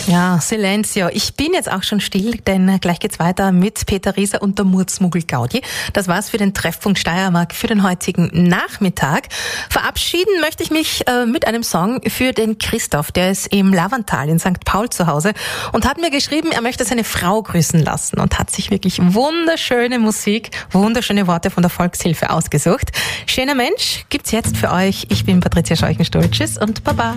Ja, Silencio. Ich bin jetzt auch schon still, denn gleich geht's weiter mit Peter Rieser und der Murzmugel Gaudi. Das war's für den Treffpunkt Steiermark für den heutigen Nachmittag. Verabschieden möchte ich mich mit einem Song für den Christoph. Der ist im Lavantal in St. Paul zu Hause und hat mir geschrieben, er möchte seine Frau grüßen lassen und hat sich wirklich wunderschöne Musik, wunderschöne Worte von der Volkshilfe ausgesucht. Schöner Mensch gibt's jetzt für euch. Ich bin Patricia Scheuchenstuhl. Tschüss und Baba.